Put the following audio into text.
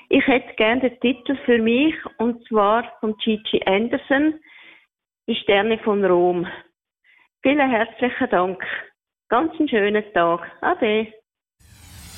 Ich hätte gerne den Titel für mich, und zwar von Gigi Anderson, Die Sterne von Rom. Vielen herzlichen Dank. Ganz einen schönen Tag. Ade.